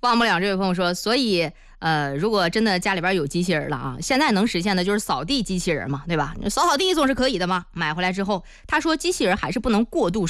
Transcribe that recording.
忘不了这位朋友说，所以如果真的家里边有机器人了啊，现在能实现的就是扫地机器人嘛，对吧？扫扫地总是可以的嘛。买回来之后，他说机器人还是不能过度